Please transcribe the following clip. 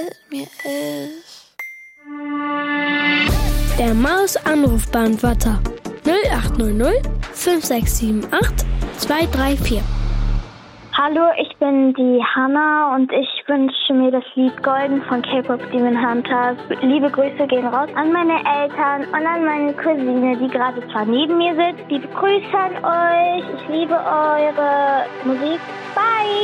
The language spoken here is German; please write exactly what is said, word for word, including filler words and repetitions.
mit mir ist. Der Maus-Anrufbeantworter null acht null null fünf sechs sieben acht zwei drei vier. Hallo, ich bin die Hanna und ich wünsche mir das Lied Golden von K-Pop Demon Hunters. Liebe Grüße gehen raus an meine Eltern und an meine Cousine, die gerade zwar neben mir sitzt. Liebe Grüße an euch. Ich liebe eure Musik. Bye!